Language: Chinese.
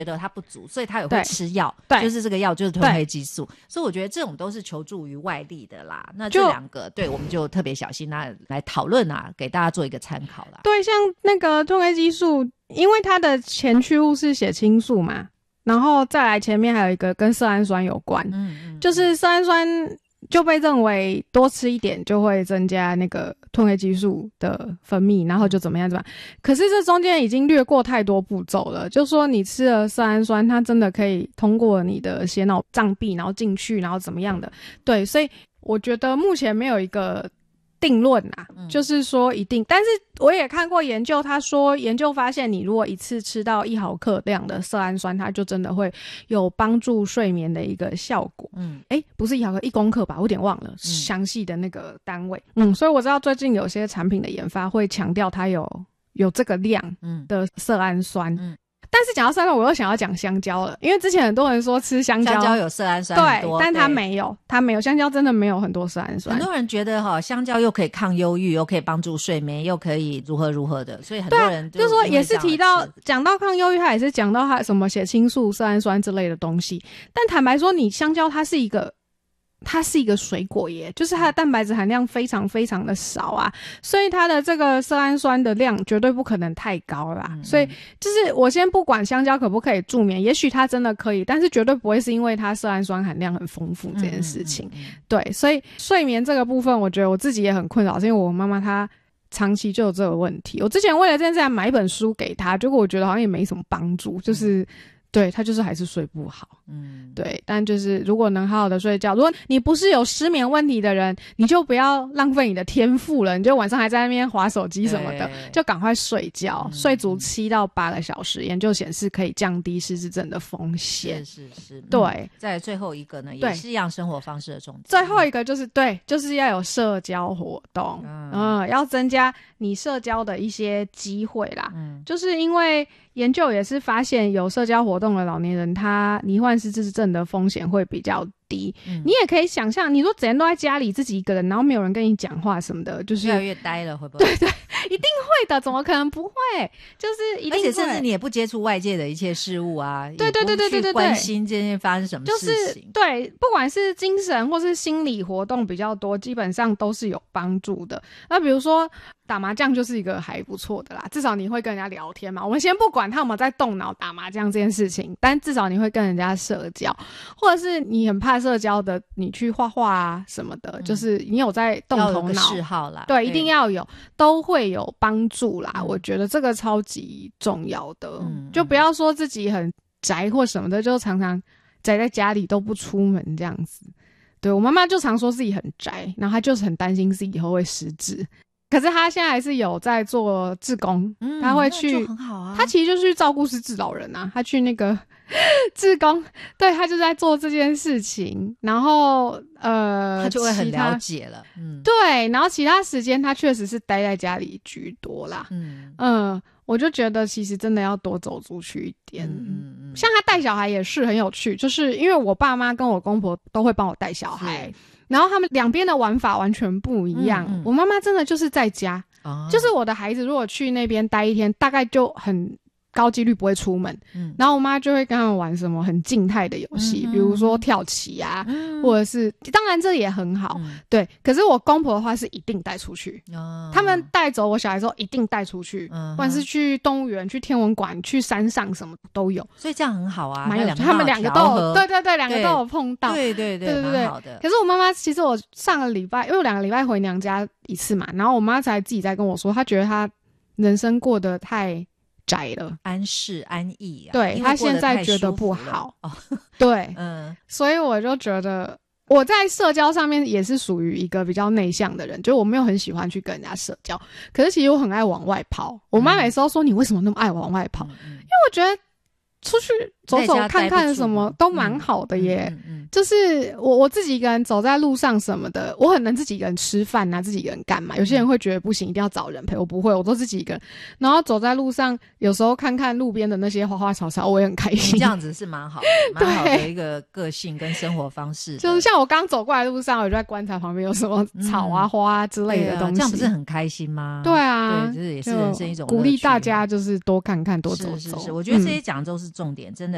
觉得它不足，所以他也会吃药， 对， 就是这个药就是褪黑激素，所以我觉得这种都是求助于外力的啦。那这两个对我们就特别小心，那来讨论啊，给大家做一个参考啦。 对，像那个褪黑激素，因为它的前驱物是血清素嘛，然后再来前面还有一个跟色氨酸有关，就是色氨酸就被认为多吃一点就会增加那个褪黑激素的分泌，然后就怎么样怎么样。可是这中间已经略过太多步骤了，就说你吃了色氨酸，它真的可以通过你的血脑障壁，然后进去，然后怎么样的。对，所以我觉得目前没有一个定论啊，就是说一定，但是我也看过研究，他说研究发现你如果一次吃到1毫克量的色氨酸，它就真的会有帮助睡眠的一个效果。不是1毫克，1公克吧，我有点忘了详细的那个单位。所以我知道最近有些产品的研发会强调它有这个量的色氨酸。但是讲到色氨酸，我又想要讲香蕉了，因为之前很多人说吃香蕉有色氨酸很多， 对，但它没有，香蕉真的没有很多色氨酸。 很多人觉得香蕉又可以抗忧郁，又可以帮助睡眠，又可以如何的，所以很多人就是说也是提到讲到抗忧郁，他也是讲到他什么血清素、色氨酸之类的东西。但坦白说，你香蕉它是一个水果耶，就是它的蛋白质含量非常非常的少啊，所以它的这个色氨酸的量绝对不可能太高啦。所以就是我先不管香蕉可不可以助眠，也许它真的可以，但是绝对不会是因为它色氨酸含量很丰富这件事情。对，所以睡眠这个部分我觉得我自己也很困扰，是因为我妈妈她长期就有这个问题。我之前为了这件事还买一本书给她，结果我觉得好像也没什么帮助，就是对，他就是还是睡不好。对，但就是如果能好好的睡觉，如果你不是有失眠问题的人，你就不要浪费你的天赋了，你就晚上还在那边滑手机什么的，就赶快睡觉，睡足7到8个小时，研究显示可以降低失智症的风险。是对。 再来最后一个呢，也是一样生活方式的重点。 最后一个就是对，就是要有社交活动，要增加你社交的一些机会啦。就是因为研究也是发现有社交活动的老年人，他罹患失智症的风险会比较低。你也可以想象，你说整天都在家里自己一个人，然后没有人跟你讲话什么的，就是越来越呆了，会不会？对， 一定会的，怎么可能不会？就是一定会， 而且甚至你也不接触外界的一切事物啊， 对， 也不去关心这件发生什么事情。 就是对，不管是精神或是心理活动比较多，基本上都是有帮助的。那比如说打麻将就是一个还不错的啦，至少你会跟人家聊天嘛。我们先不管他有没有在动脑打麻将这件事情，但至少你会跟人家社交，或者是你很怕社交的，你去画画啊什么的，就是你有在动头脑， 嗜好啦， 对，一定要有，都会有帮助啦。我觉得这个超级重要的，就不要说自己很宅或什么的，就常常宅在家里都不出门这样子。对，我妈妈就常说自己很宅，然后她就是很担心自己以后会失智。可是他现在还是有在做志工，他会去， 很好啊。 他其实就是去照顾失智老人啊，他去那个志工，对，他就在做这件事情，然后他就会很了解了， 对，然后其他时间他确实是待在家里居多啦，我就觉得其实真的要多走出去一点，像他带小孩也是很有趣，就是因为我爸妈跟我公婆都会帮我带小孩。然后他们两边的玩法完全不一样。我妈妈真的就是在家，就是我的孩子如果去那边待一天，大概就很高几率不会出门。然后我妈就会跟他们玩什么很静态的游戏，比如说跳棋啊，或者是当然这也很好，对。可是我公婆的话是一定带出去，他们带走我小孩之后一定带出去，不管是去动物园、去天文馆、去山上什么都有， 所以这样很好啊。 蛮有趣，他们两个都有，对，两个都有碰到， 对，蛮好的。 可是我妈妈其实我上个礼拜，因为我2个礼拜回娘家一次嘛，然后我妈才自己在跟我说，她觉得她人生过得太宅了， 安适安逸啊。 对，她现在觉得不好，对，所以我就觉得我在社交上面也是属于一个比较内向的人，就我没有很喜欢去跟人家社交，可是其实我很爱往外跑。我妈每次都说你为什么那么爱往外跑，因为我觉得出去走走看看什么都蛮好的耶。就是我自己一个人走在路上什么的，我很能自己一个人吃饭啊，自己一个人干嘛。有些人会觉得不行，一定要找人陪，我不会，我都自己一个人。然后走在路上，有时候看看路边的那些花花草草，我也很开心。 这样子是蛮好的，蛮好的一个个性跟生活方式。 就是像我刚走过来的路上，我就在观察旁边有什么草啊、花啊之类的东西， 这样不是很开心吗？ 对啊， 对，这也是人生一种鼓励大家就是多看看、多走走。 是，我觉得这些讲都是重点，真的。